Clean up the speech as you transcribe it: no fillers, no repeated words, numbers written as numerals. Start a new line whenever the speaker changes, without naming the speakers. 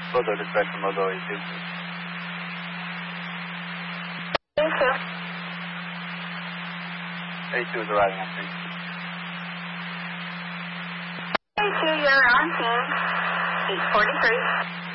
Further dispatch from Logo 82. 82 is arriving on scene.
82, you're on scene. 843.